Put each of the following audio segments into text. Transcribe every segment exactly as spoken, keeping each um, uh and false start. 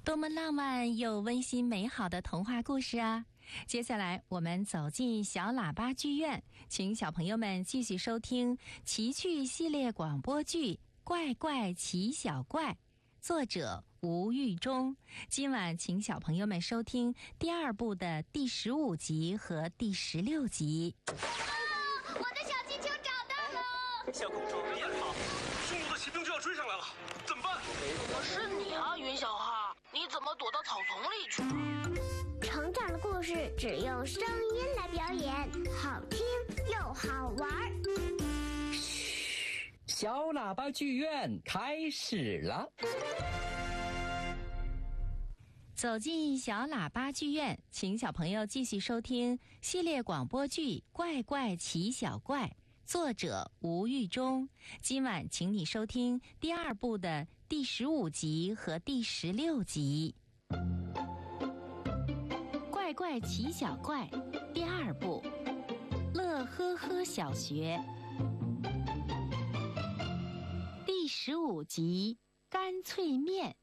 多么浪漫又温馨美好的童话故事啊！接下来我们走进小喇叭剧院，请小朋友们继续收听奇趣系列广播剧《怪怪奇小怪》，作者吴玉忠。今晚请小朋友们收听第二部的第十五集和第十六集。 啊！我的小气球找到了！ 小公主你也好，匈奴的骑兵就要追上来了，怎么办？ 我是你啊，云小哈，你怎么躲到草丛里去了？ 成长的故事只用声音来表演，好听又好玩。 嘘，小喇叭剧院开始了。 走进小喇叭剧院，请小朋友继续收听系列广播剧《怪怪奇小怪》，作者吴玉忠。今晚请你收听第二部的第十五集和第十六集。怪怪奇小怪第二部，乐呵呵小学，第十五集，干脆面。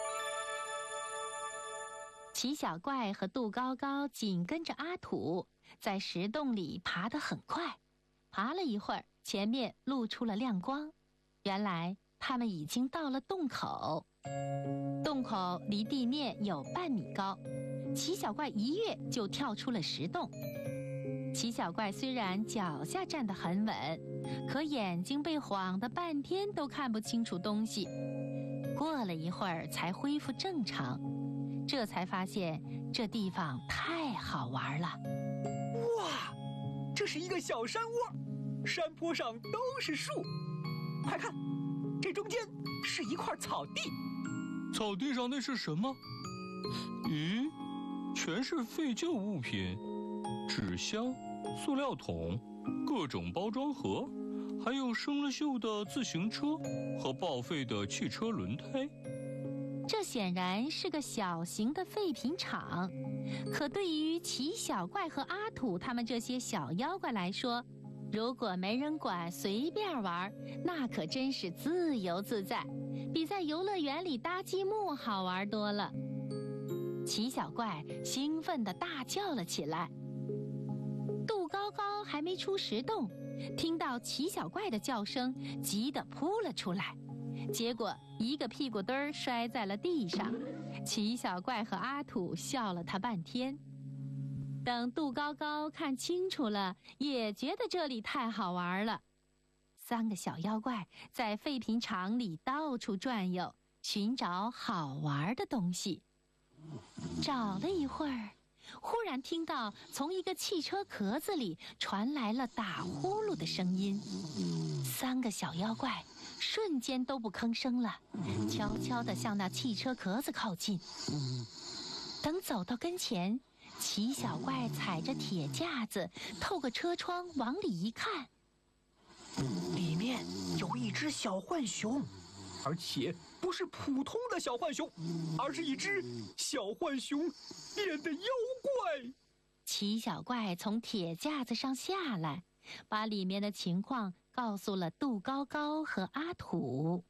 奇小怪和杜高高紧跟着阿土，在石洞里爬得很快。爬了一会儿，前面露出了亮光，原来他们已经到了洞口。洞口离地面有半米高，奇小怪一跃就跳出了石洞。奇小怪虽然脚下站得很稳，可眼睛被晃得半天都看不清楚东西。过了一会儿才恢复正常，这才发现这地方太好玩了。 哇，这是一个小山窝，山坡上都是树。快看，这中间是一块草地。 草地上那是什么？咦，全是废旧物品，纸箱、塑料桶、各种包装盒，还有生了锈的自行车和报废的汽车轮胎。 这显然是个小型的废品厂，可对于奇小怪和阿土他们这些小妖怪来说，如果没人管，随便玩，那可真是自由自在，比在游乐园里搭积木好玩多了。奇小怪兴奋地大叫了起来。杜高高还没出石洞，听到奇小怪的叫声，急得扑了出来，结果一个屁股墩儿摔在了地上。奇小怪和阿土笑了他半天。等杜高高看清楚了，也觉得这里太好玩了。三个小妖怪在废品厂里到处转悠，寻找好玩的东西。找了一会儿，忽然听到从一个汽车壳子里传来了打呼噜的声音。三个小妖怪瞬间都不吭声了，悄悄地向那汽车壳子靠近。等走到跟前，奇小怪踩着铁架子，透过车窗往里一看， 里面有一只小浣熊，而且不是普通的小浣熊，而是一只小浣熊变的妖怪。 奇小怪从铁架子上下来，把里面的情况告诉了杜高高和阿土。